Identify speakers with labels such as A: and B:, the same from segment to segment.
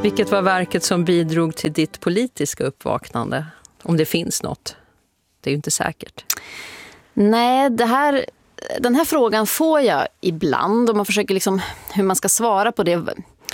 A: Vilket var verket som bidrog till ditt politiska uppvaknande? Om det finns något. Det är ju inte säkert.
B: Nej, den här frågan får jag ibland. Och man försöker liksom hur man ska svara på det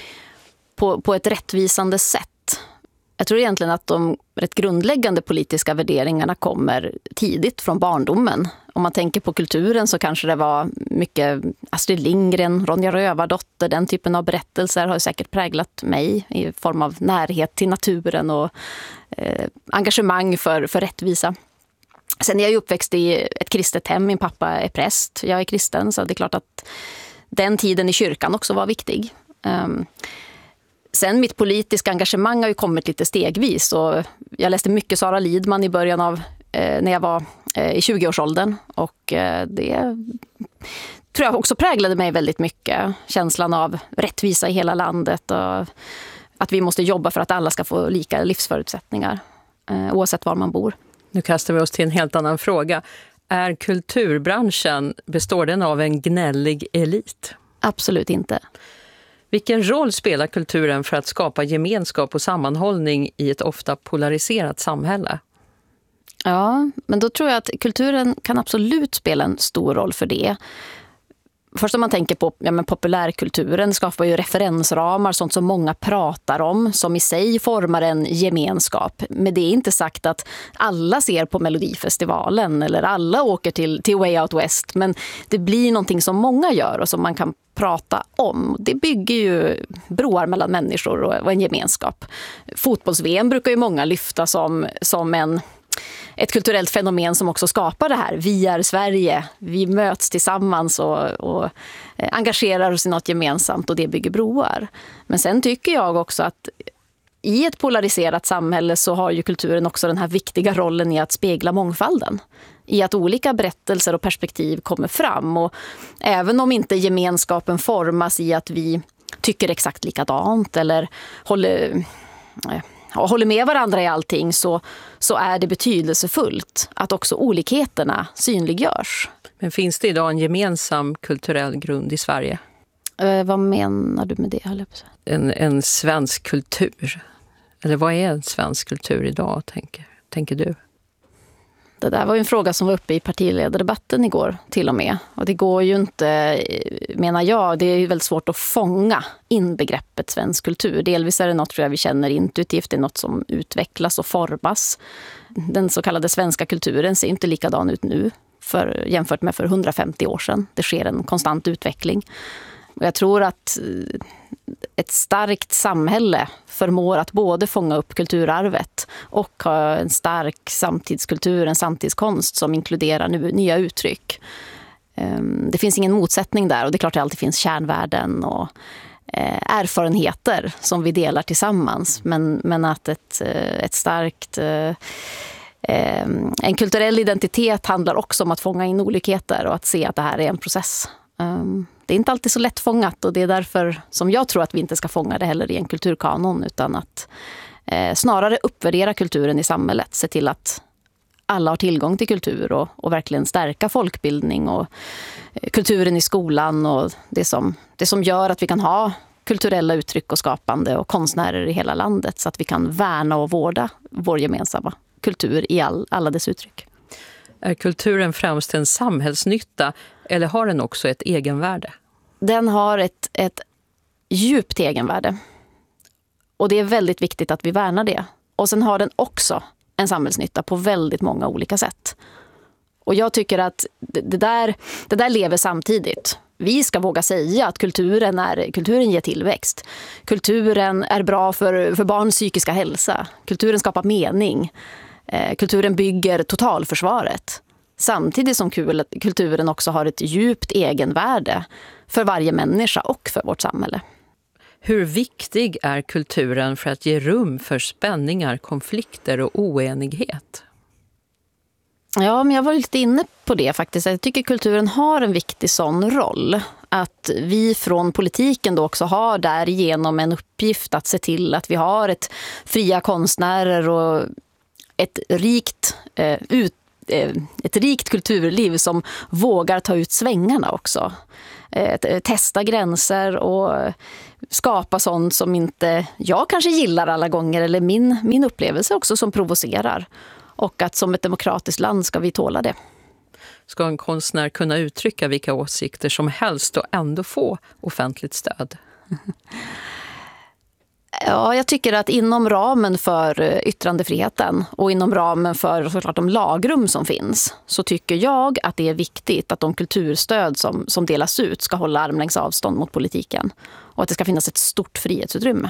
B: på ett rättvisande sätt. Jag tror egentligen att de rätt grundläggande politiska värderingarna kommer tidigt från barndomen. Om man tänker på kulturen så kanske det var mycket Astrid Lindgren, Ronja Rövardotter, den typen av berättelser har säkert präglat mig i form av närhet till naturen och engagemang för rättvisa. Sen är jag ju uppväxt i ett kristet hem, min pappa är präst, jag är kristen, så det är klart att den tiden i kyrkan också var viktig. Sen mitt politiska engagemang har ju kommit lite stegvis och jag läste mycket Sara Lidman i början av när jag var i 20-årsåldern och det tror jag också präglade mig väldigt mycket. Känslan av rättvisa i hela landet och att vi måste jobba för att alla ska få lika livsförutsättningar oavsett var man bor.
A: Nu kastar vi oss till en helt annan fråga. Är kulturbranschen, består den av en gnällig elit?
B: Absolut inte.
A: Vilken roll spelar kulturen för att skapa gemenskap och sammanhållning i ett ofta polariserat samhälle?
B: Ja, men då tror jag att kulturen kan absolut spela en stor roll för det. Först om man tänker på populärkulturen skapar ju referensramar, sånt som många pratar om, som i sig formar en gemenskap. Men det är inte sagt att alla ser på Melodifestivalen eller alla åker till Way Out West. Men det blir någonting som många gör och som man kan prata om. Det bygger ju broar mellan människor och en gemenskap. Fotbolls-VM brukar ju många lyfta som ett kulturellt fenomen som också skapar det här. Vi är Sverige, vi möts tillsammans och engagerar oss i något gemensamt och det bygger broar. Men sen tycker jag också att i ett polariserat samhälle så har ju kulturen också den här viktiga rollen i att spegla mångfalden. I att olika berättelser och perspektiv kommer fram och även om inte gemenskapen formas i att vi tycker exakt likadant eller håller med varandra i allting så är det betydelsefullt att också olikheterna synliggörs.
A: Men finns det idag en gemensam kulturell grund i Sverige?
B: Vad menar du med det?
A: En svensk kultur. Eller vad är en svensk kultur idag, tänker du?
B: Det där var ju en fråga som var uppe i partiledardebatten igår till och med. Och det går ju inte, menar jag, det är ju väldigt svårt att fånga in begreppet svensk kultur. Delvis är det något tror jag vi känner intuitivt, det är något som utvecklas och formas. Den så kallade svenska kulturen ser inte likadan ut nu jämfört med för 150 år sedan. Det sker en konstant utveckling. Och jag tror att ett starkt samhälle förmår att både fånga upp kulturarvet och ha en stark samtidskultur, en samtidskonst som inkluderar nya uttryck. Det finns ingen motsättning där och det är klart att det alltid finns kärnvärden och erfarenheter som vi delar tillsammans. Men att ett starkt... En kulturell identitet handlar också om att fånga in olikheter och att se att det här är en process. Det är inte alltid så lätt fångat och det är därför som jag tror att vi inte ska fånga det heller i en kulturkanon utan att snarare uppvärdera kulturen i samhället. Se till att alla har tillgång till kultur och verkligen stärka folkbildning och kulturen i skolan och det som gör att vi kan ha kulturella uttryck och skapande och konstnärer i hela landet så att vi kan värna och vårda vår gemensamma kultur i alla dess uttryck.
A: Är kulturen främst en samhällsnytta eller har den också ett egenvärde?
B: Den har ett djupt egenvärde. Och det är väldigt viktigt att vi värnar det. Och sen har den också en samhällsnytta på väldigt många olika sätt. Och jag tycker att det där lever samtidigt. Vi ska våga säga att kulturen ger tillväxt. Kulturen är bra för barns psykiska hälsa. Kulturen skapar mening. Kulturen bygger totalförsvaret. Samtidigt som kulturen också har ett djupt egenvärde för varje människa och för vårt samhälle.
A: Hur viktig är kulturen för att ge rum för spänningar, konflikter och oenighet?
B: Ja, men jag var lite inne på det faktiskt. Jag tycker kulturen har en viktig sån roll. Att vi från politiken då också har därigenom en uppgift att se till att vi har ett fria konstnärer och ett rikt kulturliv som vågar ta ut svängarna också. Testa gränser och skapa sånt som inte jag kanske gillar alla gånger, eller min upplevelse också, som provocerar. Och att som ett demokratiskt land ska vi tåla det.
A: Ska en konstnär kunna uttrycka vilka åsikter som helst och ändå få offentligt stöd?
B: Ja, jag tycker att inom ramen för yttrandefriheten och inom ramen för såklart de lagrum som finns, så tycker jag att det är viktigt att de kulturstöd som delas ut ska hålla armlängds avstånd mot politiken och att det ska finnas ett stort frihetsutrymme.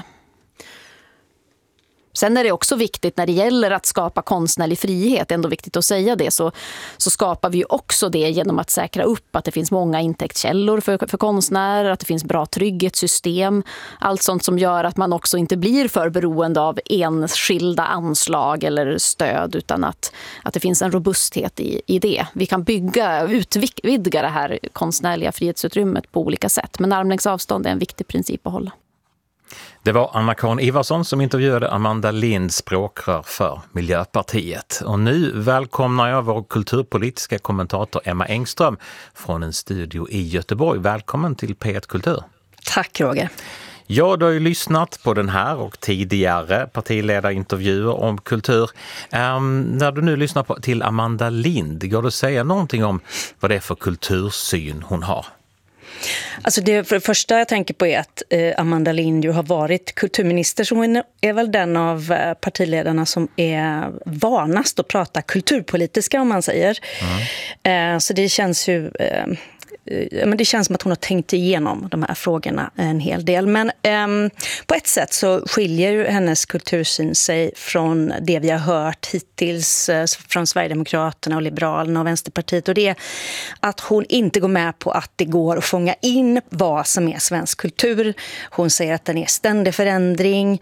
B: Sen är det också viktigt när det gäller att skapa konstnärlig frihet, ändå viktigt att säga det, så skapar vi ju också det genom att säkra upp att det finns många intäktskällor för konstnärer, att det finns bra trygghetssystem, allt sånt som gör att man också inte blir för beroende av enskilda anslag eller stöd, utan att det finns en robusthet i det. Vi kan utvidga det här konstnärliga frihetsutrymmet på olika sätt, men armlängds avstånd är en viktig princip att hålla.
C: Det var Anna-Karin Ivarsson som intervjuade Amanda Lind, språkrör för Miljöpartiet. Och nu välkomnar jag vår kulturpolitiska kommentator Emma Engström från en studio i Göteborg. Välkommen till P1 Kultur.
D: Tack Roger.
C: Ja, du har ju lyssnat på den här och tidigare partiledarintervjuer om kultur. När du nu lyssnar till Amanda Lind, går det att säga någonting om vad det är för kultursyn hon har?
D: Alltså det första jag tänker på är att Amanda Lind har varit kulturminister, så hon är väl den av partiledarna som är vanast att prata kulturpolitiska, om man säger. Så det känns ju... Men det känns som att hon har tänkt igenom de här frågorna en hel del. Men på ett sätt så skiljer ju hennes kultursyn sig från det vi har hört hittills från Sverigedemokraterna och Liberalerna och Vänsterpartiet. Och det är att hon inte går med på att det går att fånga in vad som är svensk kultur. Hon säger att den är ständig förändring.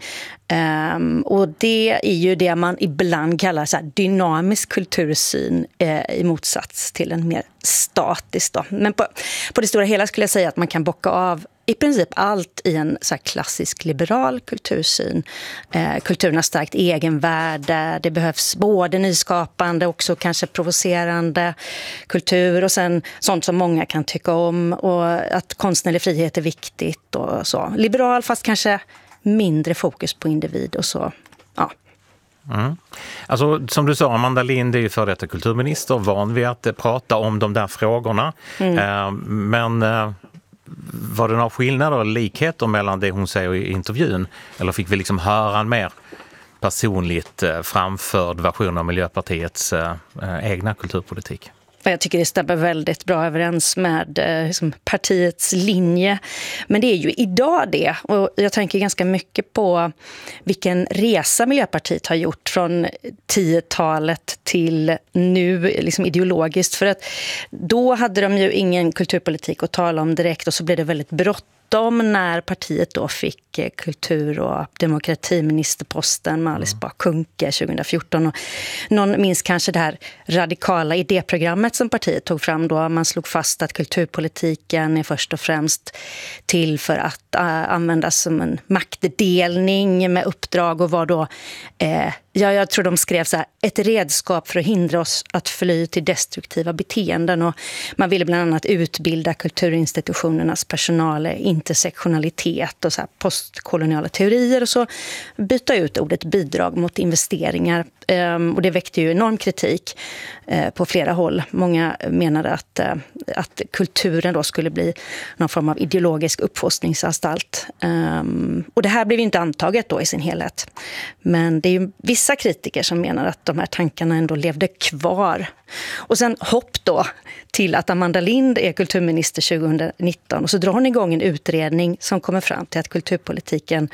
D: Och det är ju det man ibland kallar så här dynamisk kultursyn i motsats till en mer statisk då. Men på det stora hela skulle jag säga att man kan bocka av i princip allt i en så här klassisk liberal kultursyn. Kulturen har starkt egenvärde. Det behövs både nyskapande och också kanske provocerande kultur, och sen sånt som många kan tycka om, och att konstnärlig frihet är viktigt och så. Liberal fast kanske mindre fokus på individ och så, ja.
C: Alltså, som du sa, Amanda Lind är ju före detta kulturminister, van vid att prata om de där frågorna. Men var det några skillnader eller likheter mellan det hon säger i intervjun? Eller fick vi liksom höra en mer personligt framförd version av Miljöpartiets egna kulturpolitik?
D: Jag tycker det stämmer väldigt bra överens med partiets linje. Men det är ju idag det. Och jag tänker ganska mycket på vilken resa Miljöpartiet har gjort från 10-talet till nu, liksom ideologiskt. För att då hade de ju ingen kulturpolitik att tala om direkt, och så blev det väldigt bråttom när partiet då fick kultur- och demokratiministerposten med Alice Bah Kuhnke 2014. Och någon minns kanske det här radikala idéprogrammet som partiet tog fram då. Man slog fast att kulturpolitiken är först och främst till för att användas som en maktdelning med uppdrag, och var då jag tror de skrev så här: ett redskap för att hindra oss att fly till destruktiva beteenden. Och man ville bland annat utbilda kulturinstitutionernas personal i intersektionalitet och så här postkoloniala teorier, och så byta ut ordet bidrag mot investeringar. Och det väckte ju enorm kritik på flera håll. Många menade att kulturen då skulle bli någon form av ideologisk uppfostringsanstalt. Och det här blev inte antaget då i sin helhet. Men det är ju vissa kritiker som menar att de här tankarna ändå levde kvar. Och sen hopp då till att Amanda Lind är kulturminister 2019, och så drar hon igång en utredning som kommer fram till att kulturpolitiken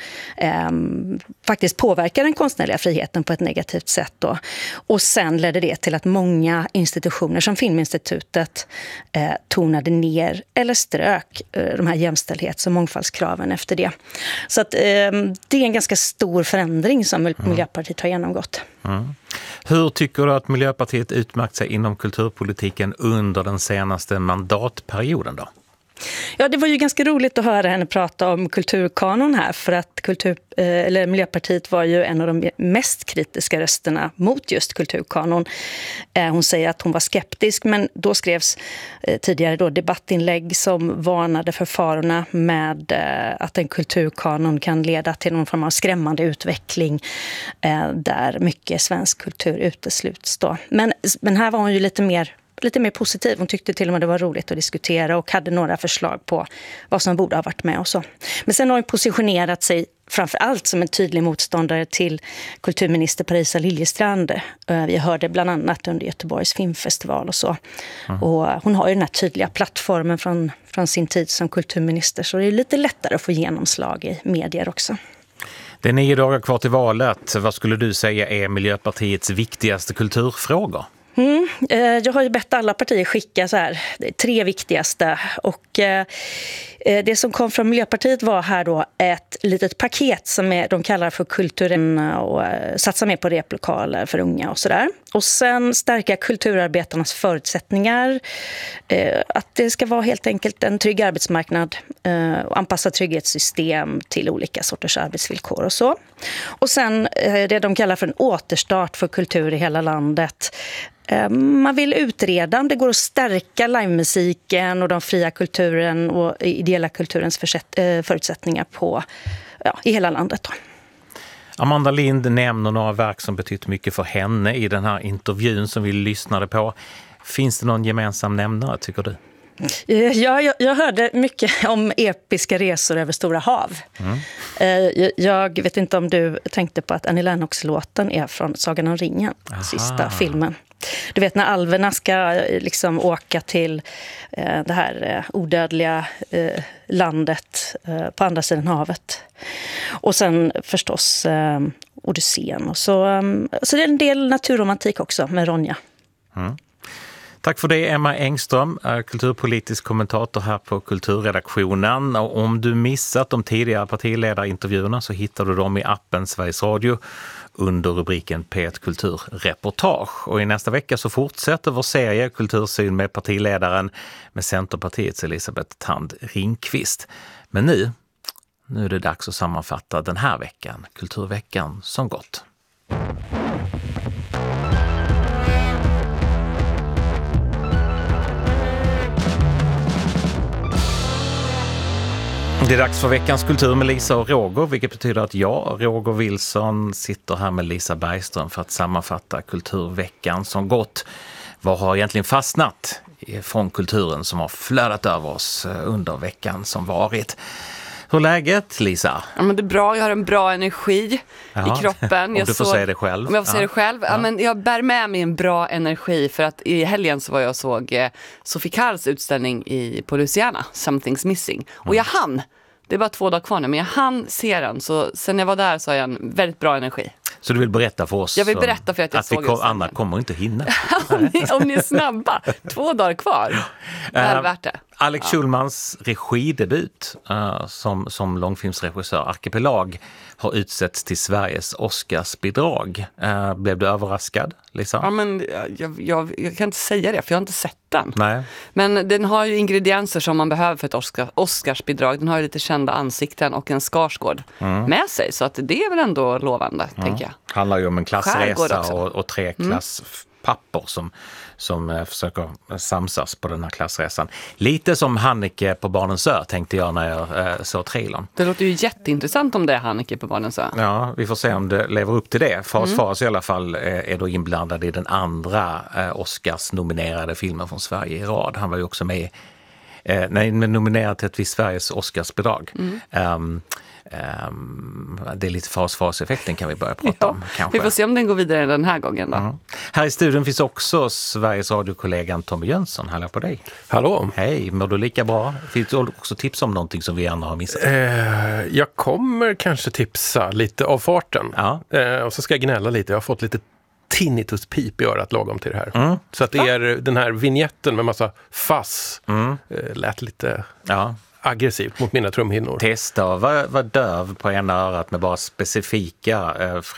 D: faktiskt påverkar den konstnärliga friheten på ett negativt sätt då. Och sen ledde det till att många institutioner som Filminstitutet tonade ner eller strök de här jämställdhets- och mångfaldskraven efter det. Så att det är en ganska stor förändring som Miljöpartiet har genomgått.
C: Hur tycker du att Miljöpartiet utmärkt sig inom kulturpolitiken under den senaste mandatperioden då?
D: Ja, det var ju ganska roligt att höra henne prata om kulturkanon här, för att Miljöpartiet var ju en av de mest kritiska rösterna mot just kulturkanon. Hon säger att hon var skeptisk, men då skrevs tidigare då debattinlägg som varnade för farorna med att en kulturkanon kan leda till någon form av skrämmande utveckling där mycket svensk kultur utesluts då. Men här var hon ju lite mer positiv. Hon tyckte till och med det var roligt att diskutera och hade några förslag på vad som borde ha varit med och så. Men sen har hon positionerat sig framför allt som en tydlig motståndare till kulturminister Parisa Liljestrand. Vi hörde bland annat under Göteborgs filmfestival och så. Och hon har ju den här tydliga plattformen från sin tid som kulturminister, så det är lite lättare att få genomslag i medier också.
C: Det är 9 dagar kvar till valet. Vad skulle du säga är Miljöpartiets viktigaste kulturfrågor?
D: Jag har ju bett alla partier skicka så här 3 viktigaste, och det som kom från Miljöpartiet var här då ett litet paket som de kallar för kulturen, och satsa mer på replokaler för unga och sådär. Och sen stärka kulturarbetarnas förutsättningar, att det ska vara helt enkelt en trygg arbetsmarknad och anpassa trygghetssystem till olika sorters arbetsvillkor och så. Och sen det de kallar för en återstart för kultur i hela landet. Man vill utreda om det går att stärka livemusiken och den fria kulturen och ideella kulturens förutsättningar i hela landet då.
C: Amanda Lind nämner några verk som betytt mycket för henne i den här intervjun som vi lyssnade på. Finns det någon gemensam nämnare, tycker du?
D: Jag hörde mycket om episka resor över stora hav. Jag vet inte om du tänkte på att Annie Lennox-låten är från Sagan om ringen, sista filmen. Du vet när alverna ska liksom åka till det här odödliga landet på andra sidan havet. Och sen förstås Odysseen. Och så det är en del naturromantik också med Ronja.
C: Tack för det, Emma Engström, kulturpolitisk kommentator här på Kulturredaktionen. Och om du missat de tidigare partiledarintervjuerna så hittar du dem i appen Sveriges Radio under rubriken P1 Kulturreportage. Och i nästa vecka så fortsätter vår serie Kultursyn med partiledaren med Centerpartiets Elisabeth Thand Ringqvist. Men nu är det dags att sammanfatta den här veckan, Kulturveckan som gått. Det är dags för veckans kultur med Lisa och Roger, vilket betyder att jag, Roger Wilson, sitter här med Lisa Bergström för att sammanfatta Kulturveckan som gått. Vad har egentligen fastnat från kulturen som har flödat över oss under veckan som varit? Hur är läget, Lisa?
E: Ja, men det är bra. Jag har en bra energi i kroppen.
C: Om du får säga det själv.
E: Om jag får säga det själv. Ja, men jag bär med mig en bra energi, för att i helgen så var jag och såg Sofie Karls utställning på Louisiana, Something's Missing. Och jag hann. Det är bara 2 dagar kvar nu, men jag hann se den. Så sen jag var där så har jag en väldigt bra energi.
C: Så du vill berätta för oss?
E: Jag vill berätta för att jag såg det.
C: Anna kommer inte hinna.
E: om ni är snabba. 2 dagar kvar. Väl värt det.
C: Alex Schulmans regidebut som långfilmsregissör Arkipelag har utsetts till Sveriges Oscarsbidrag. Blev du överraskad, Lisa?
E: Ja, men jag kan inte säga det, för jag har inte sett den.
C: Nej.
E: Men den har ju ingredienser som man behöver för ett Oscarsbidrag. Den har ju lite kända ansikten och en Skarsgård med sig. Så att det är väl ändå lovande, tänker jag.
C: Det handlar ju om en klassresa och 3 klasspappor som försöker samsas på den här klassresan. Lite som Hannike på Barnens ö, tänkte jag när jag såg trailern. Det
E: låter ju jätteintressant om det är Hannike på Barnens ö.
C: Ja, vi får se om det lever upp till det. Fars i alla fall är då inblandad i den andra Oscars-nominerade filmen från Sverige i rad. Han var ju också med nominerad till ett visst Sveriges Oscarsbidrag. Det är lite fas-effekten kan vi börja prata om. Kanske.
E: Vi får se om den går vidare den här gången då.
C: Här i studion finns också Sveriges radiokollegan Tommy Jönsson. Hallå på dig.
F: Hallå.
C: Hej, mår du lika bra? Finns det också tips om någonting som vi andra har missat?
F: Jag kommer kanske tipsa lite av farten. Och så ska jag gnälla lite. Jag har fått lite tinnitus-pip i örat lagom till det här. Så att det är den här vignetten med massa fass lät lite...
C: Ja.
F: aggressivt mot mina trumhinnor.
C: Testa att vara döv på ena örat med bara specifika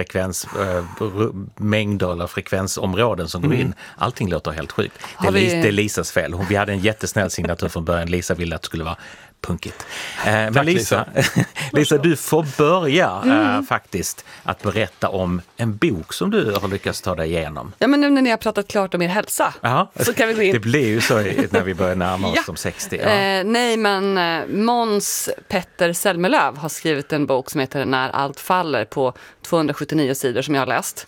C: mängder eller frekvensområden som går in. Allting låter helt sjukt. Det är Lisas fel. Vi hade en jättesnäll signatur från början. Lisa ville att det skulle vara punkigt. Men Lisa, du får börja faktiskt att berätta om en bok som du har lyckats ta dig igenom.
E: Ja, men nu när ni har pratat klart om er hälsa så kan vi gå in.
C: Det blir ju så när vi börjar närma oss som 60. Ja.
E: Nej, men Måns Petter Selmelöv har skrivit en bok som heter När allt faller på 279 sidor som jag har läst.